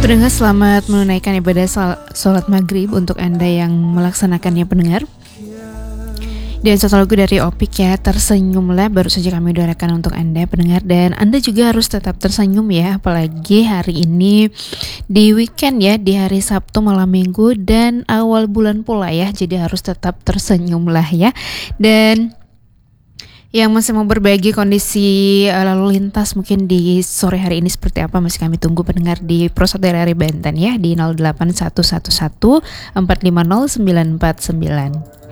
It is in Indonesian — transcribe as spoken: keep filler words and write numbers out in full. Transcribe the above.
Pendengar, selamat menunaikan ibadah sal- sholat maghrib untuk Anda yang melaksanakannya, pendengar. Dan satu lagu dari Opik ya, Tersenyumlah, baru saja kami doakan untuk Anda, pendengar. Dan Anda juga harus tetap tersenyum ya, apalagi hari ini di weekend ya, di hari Sabtu malam minggu dan awal bulan pula ya. Jadi harus tetap tersenyumlah ya. Dan yang masih mau berbagi kondisi uh, lalu lintas mungkin di sore hari ini seperti apa, masih kami tunggu pendengar di Prosot R R I Banten ya, di nol delapan satu satu satu empat lima nol sembilan empat sembilan.